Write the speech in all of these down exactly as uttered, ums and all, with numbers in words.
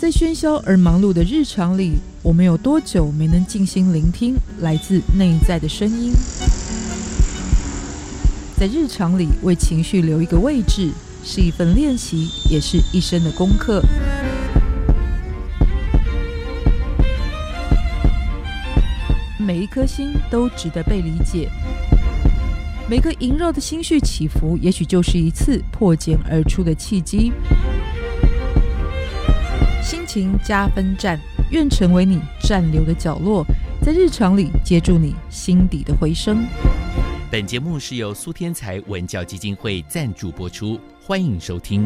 在喧嚣而忙碌的日常里，我们有多久没能静心聆听来自内在的声音？在日常里为情绪留一个位置，是一份练习，也是一生的功课。每一颗心都值得被理解，每个萦绕的心绪起伏，也许就是一次破茧而出的契机。心情加分站，愿成为你站留的角落，在日常里接住你心底的回声。 本节目是由苏天才文教基金会赞助播出，欢迎收听。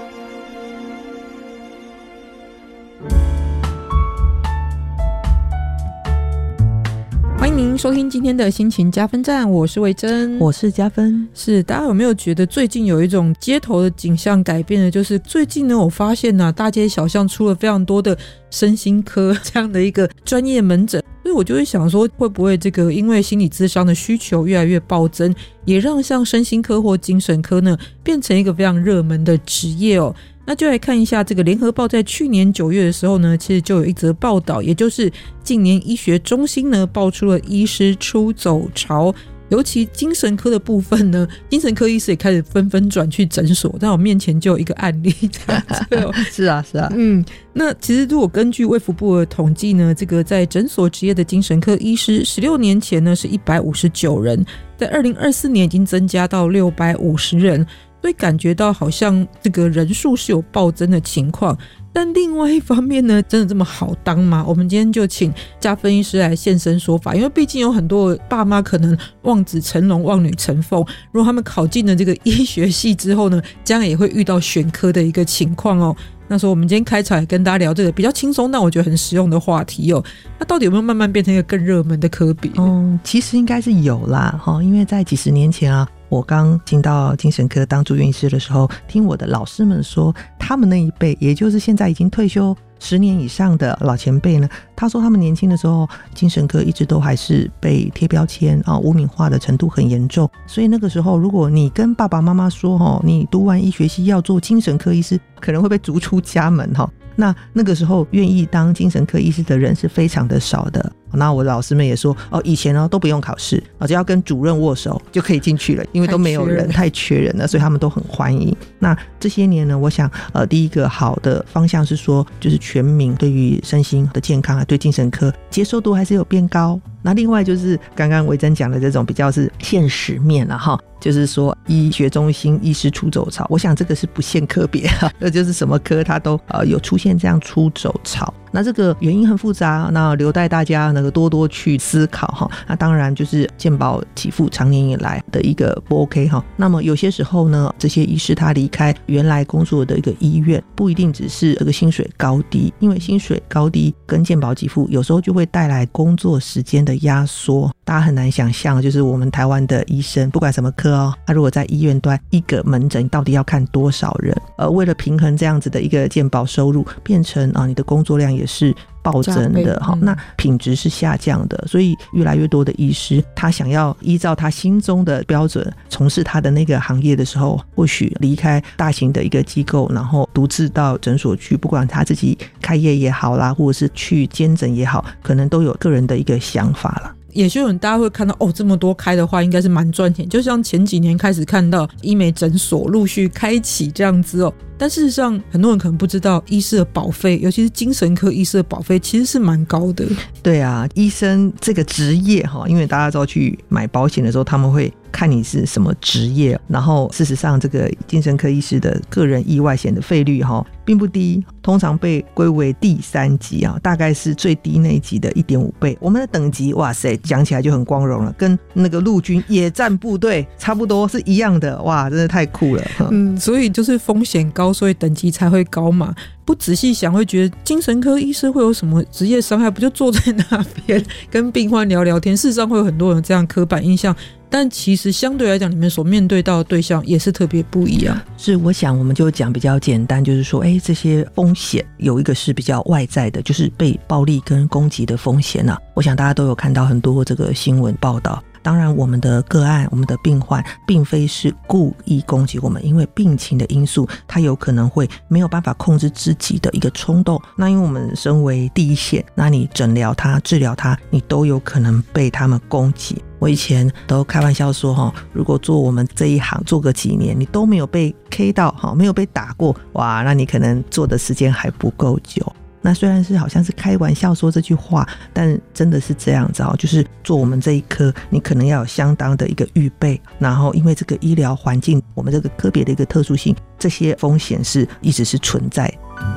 欢迎您收听今天的心情加分站，我是维珍， 我是加分。 是，大家有没有觉得最近有一种街头的景象改变的？就是最近呢，我发现啊，大街小巷出了非常多的身心科这样的一个专业门诊，所以我就会想说，会不会这个因为心理咨商的需求越来越暴增，也让像身心科或精神科呢变成一个非常热门的职业哦。那就来看一下这个联合报在去年九月的时候呢，其实就有一则报道，也就是近年医学中心呢爆出了医师出走潮，尤其精神科的部分呢，精神科医师也开始纷纷转去诊所，但我面前就有一个案例这样子、哦、 是啊是啊， 嗯，那其实如果根据卫福部的统计呢，这个在诊所执业的精神科医师十六年前呢是一百五十九人，在二零二四年已经增加到六百五十人，所以感觉到好像这个人数是有暴增的情况。但另外一方面呢，真的这么好当吗？我们今天就请加分医师来现身说法，因为毕竟有很多爸妈可能望子成龙望女成凤，如果他们考进了这个医学系之后呢，将来也会遇到选科的一个情况哦。那时候我们今天开场也跟大家聊这个比较轻松但我觉得很实用的话题哦。那到底有没有慢慢变成一个更热门的科比？ 嗯，其实应该是有啦，因为在几十年前啊，我刚进到精神科当住院医师的时候，听我的老师们说，他们那一辈，也就是现在已经退休十年以上的老前辈呢，他说他们年轻的时候精神科一直都还是被贴标签啊，污名化的程度很严重，所以那个时候如果你跟爸爸妈妈说哦，你读完医学系要做精神科医师，可能会被逐出家门哈。那那个时候愿意当精神科医师的人是非常的少的。那我的老师们也说哦，以前呢都不用考试，只要跟主任握手就可以进去了，因为都没有人，太缺人了，所以他们都很欢迎。那这些年呢，我想呃，第一个好的方向是说，就是全民对于身心的健康啊，对精神科接受度还是有变高。那另外就是刚刚维珍讲的这种比较是现实面了哈，就是说医学中心医师出走潮，我想这个是不限科别啊，那就是什么科它都呃有出现这样出走潮。那这个原因很复杂，那留待大家那个多多去思考哈。那当然就是健保给付长年以来的一个不 OK 哈。那么有些时候呢，这些医师他离开原来工作的一个医院，不一定只是这个薪水高低，因为薪水高低跟健保给付有时候就会带来工作时间的压缩。大家很难想象，就是我们台湾的医生不管什么科哦，他如果在医院端一个门诊到底要看多少人，呃，为了平衡这样子的一个健保收入，变成啊你的工作量也是暴增的、嗯、那品质是下降的，所以越来越多的医师他想要依照他心中的标准从事他的那个行业的时候，或许离开大型的一个机构，然后独自到诊所去，不管他自己开业也好啦，或者是去兼诊也好，可能都有个人的一个想法啦。 也许有人大家会看到哦，这么多开的话应该是蛮赚钱，就像前几年开始看到医美诊所陆续开启这样子哦。但事实上很多人可能不知道，医师的保费，尤其是精神科医师的保费其实是蛮高的。 对啊，医生这个职业因为大家知道去买保险的时候他们会看你是什么职业，然后事实上这个精神科医师的个人意外险的费率并不低，通常被归为第三级啊，大概是最低那一级的 一点五倍。我们的等级哇塞，讲起来就很光荣了，跟那个陆军野战部队差不多是一样的，哇，真的太酷了。 嗯，所以就是风险高，所以等级才会高嘛。不仔细想会觉得精神科医师会有什么职业伤害，不就坐在那边跟病患聊聊天，事实上会有很多人这样刻板印象，但其实相对来讲你们所面对到的对象也是特别不一样。 是，我想我们就讲比较简单，就是说哎，这些风险有一个是比较外在的，就是被暴力跟攻击的风险啊。我想大家都有看到很多这个新闻报道，大当然我们的个案我们的病患并非是故意攻击我们，因为病情的因素他有可能会没有办法控制自己的一个冲动，那因为我们身为第一线，那你诊疗他治疗他你都有可能被他们攻击。我以前都开玩笑说，如果做我们这一行做个几年你都没有被 K 到，没有被打过，哇，那你可能做的时间还不够久。那虽然是好像是开玩笑说这句话，但真的是这样子，就是做我们这一科你可能要有相当的一个预备，然后因为这个医疗环境我们这个科别的一个特殊性，这些风险是一直是存在。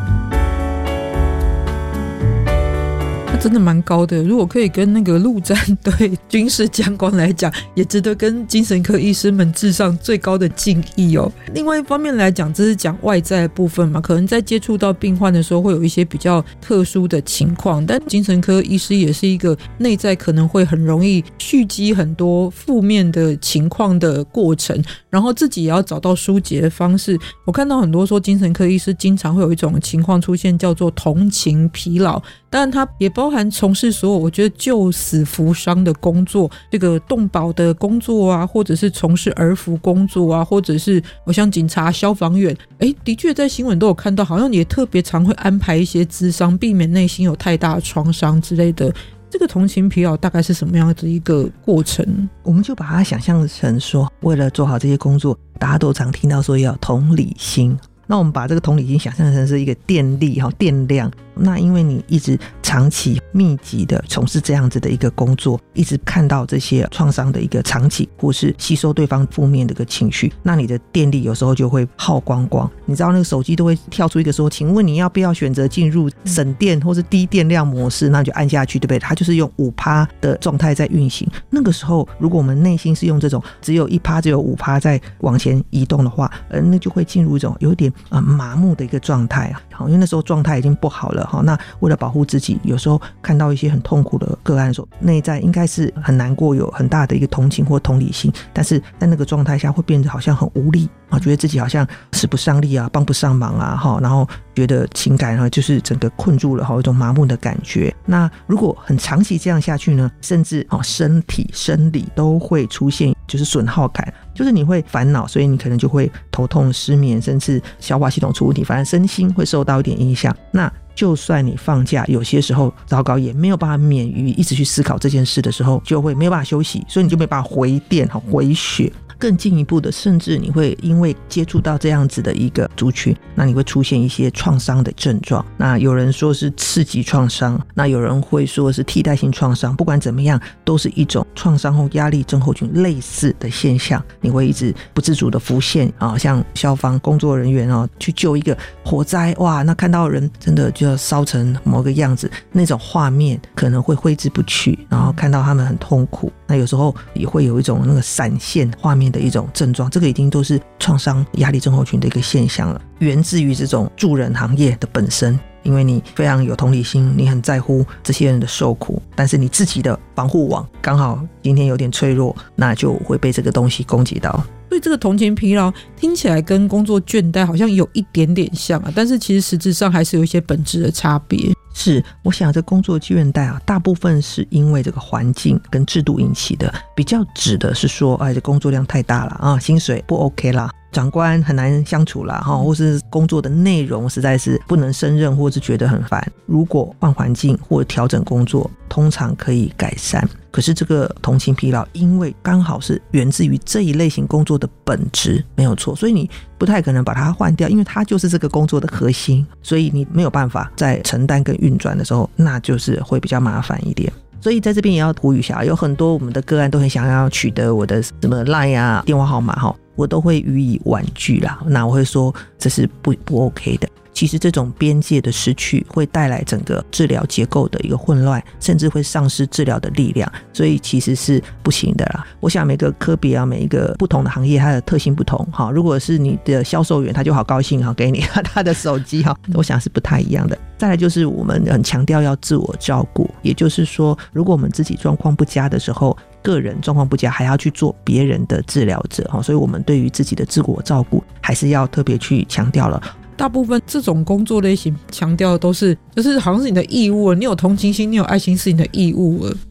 真的蛮高的，如果可以跟那个陆战队军事将官来讲，也值得跟精神科医师们致上最高的敬意哦。另外一方面来讲，这是讲外在的部分嘛，可能在接触到病患的时候会有一些比较特殊的情况，但精神科医师也是一个内在可能会很容易蓄积很多负面的情况的过程，然后自己也要找到疏解的方式。我看到很多说精神科医师经常会有一种情况出现，叫做同情疲劳，当然它也包含从事所有我觉得救死扶伤的工作，这个动保的工作啊，或者是从事儿福工作啊，或者是我像警察消防员，诶的确在新闻都有看到，好像也特别常会安排一些咨商，避免内心有太大的创伤之类的。这个同情疲劳大概是什么样的一个过程？ 我们就把它想象成说，为了做好这些工作，大家都常听到说要有同理心，那我们把这个同理心想象成是一个电力电量，那因为你一直长期密集的从事这样子的一个工作，一直看到这些创伤的一个长期，或是吸收对方负面的一个情绪，那你的电力有时候就会耗光光。你知道那个手机都会跳出一个说，请问你要不要选择进入省电或是低电量模式，那你就按下去，对不对？它就是用 百分之五 的状态在运行。那个时候如果我们内心是用这种只有 百分之一 只有 百分之五 在往前移动的话，呃，那就会进入一种有点、呃、麻木的一个状态，因为那时候状态已经不好了。那为了保护自己，有时候看到一些很痛苦的个案的时候，内在应该是很难过，有很大的一个同情或同理心，但是在那个状态下会变得好像很无力，觉得自己好像使不上力啊，帮不上忙啊，然后觉得情感就是整个困住了，有一种麻木的感觉。那如果很长期这样下去呢，甚至身体生理都会出现就是损耗感，就是你会烦恼，所以你可能就会头痛失眠，甚至消化系统出问题，反正身心会受到一点影响。那就算你放假，有些时候糟糕也没有办法免于一直去思考这件事的时候，就会没有办法休息，所以你就没有办法回电回血。更进一步的，甚至你会因为接触到这样子的一个族群，那你会出现一些创伤的症状。那有人说是刺激创伤，那有人会说是替代性创伤，不管怎么样都是一种创伤后压力症候群类似的现象。你会一直不自主的浮现啊，像消防工作人员啊去救一个火灾，哇，那看到人真的就要烧成某个样子，那种画面可能会挥之不去，然后看到他们很痛苦，那有时候也会有一种那个闪现画面的一种症状，这个已经都是创伤压力症候群的一个现象了，源自于这种助人行业的本身。因为你非常有同理心，你很在乎这些人的受苦，但是你自己的防护网刚好今天有点脆弱，那就会被这个东西攻击到。 所以这个同情疲劳听起来跟工作倦怠好像有一点点像啊，但是其实实质上还是有一些本质的差别。 是，我想这工作倦怠啊，大部分是因为这个环境跟制度引起的，比较指的是说，哎，这工作量太大了啊，薪水不 OK 啦，长官很难相处啦，或是工作的内容实在是不能胜任，或是觉得很烦。如果换环境或调整工作，通常可以改善。可是这个同情疲劳因为刚好是源自于这一类型工作的本质，没有错，所以你不太可能把它换掉，因为它就是这个工作的核心，所以你没有办法在承担跟运转的时候，那就是会比较麻烦一点。所以在这边也要呼吁一下，有很多我们的个案都很想要取得我的什么 LINE 啊电话号码，我都会予以婉拒啦，那我会说这是不不 OK 的。其实这种边界的失去会带来整个治疗结构的一个混乱，甚至会丧失治疗的力量，所以其实是不行的啦。我想每个科别啊，每一个不同的行业它的特性不同，如果是你的销售员他就好高兴给你他的手机，我想是不太一样的。再来就是我们很强调要自我照顾，也就是说如果我们自己状况不佳的时候，个人状况不佳还要去做别人的治疗者，所以我们对于自己的自我照顾还是要特别去强调了。 大部分这种工作类型强调的都是就是好像是你的义务了，你有同情心你有爱心是你的义务了。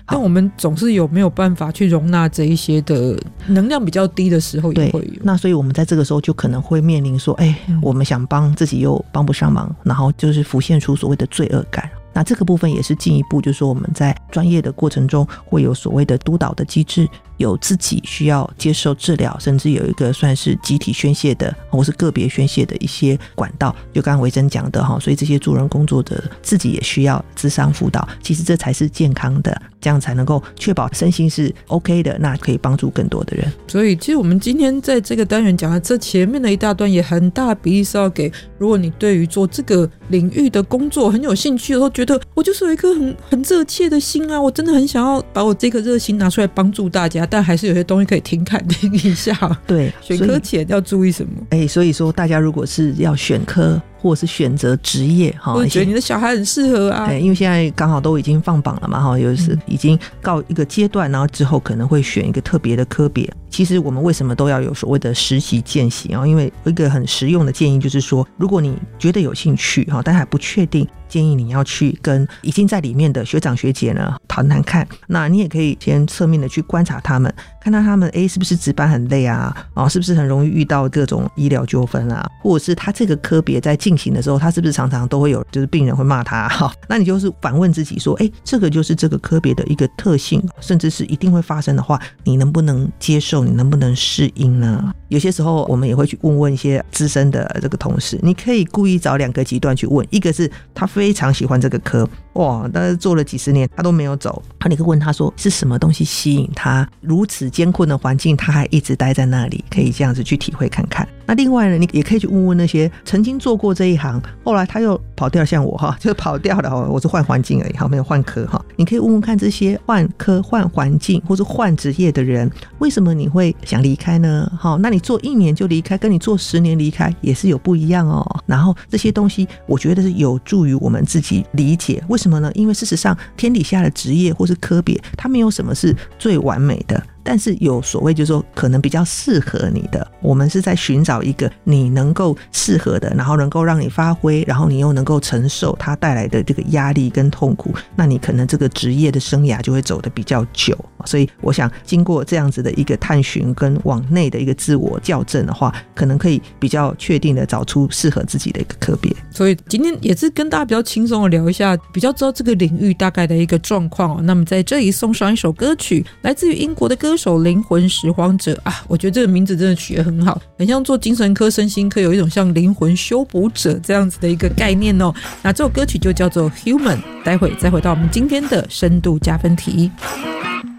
但我们总是有没有办法去容纳这一些的能量比较低的时候也会有。 那所以我们在这个时候就可能会面临说，哎、嗯，我们想帮自己又帮不上忙，然后就是浮现出所谓的罪恶感。那这个部分也是进一步，就是说我们在专业的过程中会有所谓的督导的机制，有自己需要接受治疗，甚至有一个算是集体宣泄的或是个别宣泄的一些管道，就刚刚维珍讲的，所以这些助人工作者自己也需要諮商辅导，其实这才是健康的，这样才能够确保身心是 OK 的，那可以帮助更多的人。 所以其实我们今天在这个单元讲的这前面的一大段也很大比例是要给，如果你对于做这个领域的工作很有兴趣的时候，觉得我就是有一颗很很热切的心啊，我真的很想要把我这颗热心拿出来帮助大家，但还是有些东西可以听看听一下。 对， 选科前要注意什么？ 哎，所以说大家如果是要选科或者是选择职业， 我觉得你的小孩很适合啊， 因为现在刚好都已经放榜了嘛，有时已经告一个阶段，然后之后可能会选一个特别的科别。其实我们为什么都要有所谓的实习见习，因为一个很实用的建议就是说，如果你觉得有兴趣但还不确定，建议你要去跟已经在里面的学长学姐呢谈谈看。那你也可以先侧面的去观察他们，看到他们哎是不是值班很累啊，是不是很容易遇到各种医疗纠纷啊，或者是他这个科别在进行的时候，他是不是常常都会有就是病人会骂他，好，那你就是反问自己说，哎，这个就是这个科别的一个特性，甚至是一定会发生的话，你能不能接受，你能不能适应呢？有些时候我们也会去问问一些资深的这个同事，你可以故意找两个极端去问，一个是他非常喜欢这个科，哇，但是做了几十年他都没有走，你可以问他说是什么东西吸引他，如此艰困的环境他还一直待在那里，可以这样子去体会看看。那另外呢，你也可以去问问那些曾经做过这一行，后来他又跑掉，像我哈，就是跑掉了，我是换环境而已，没有换科哈。你可以问问看这些换科、换环境或是换职业的人，为什么你会想离开呢？好，那你做一年就离开，跟你做十年离开也是有不一样哦。然后这些东西，我觉得是有助于我们自己理解，为什么呢？因为事实上，天底下的职业或是科别，它没有什么是最完美的。但是有所谓就是说可能比较适合你的，我们是在寻找一个你能够适合的，然后能够让你发挥，然后你又能够承受它带来的这个压力跟痛苦，那你可能这个职业的生涯就会走得比较久。所以我想经过这样子的一个探寻跟往内的一个自我校正的话，可能可以比较确定的找出适合自己的一个科别。 所以今天也是跟大家比较轻松的聊一下，比较知道这个领域大概的一个状况。那么在这里送上一首歌曲，来自于英国的歌手灵魂拾荒者啊，我觉得这个名字真的取得很好，很像做精神科、身心科有一种像灵魂修补者这样子的一个概念哦。那这首歌曲就叫做 Human， 待会再回到我们今天的深度加分题。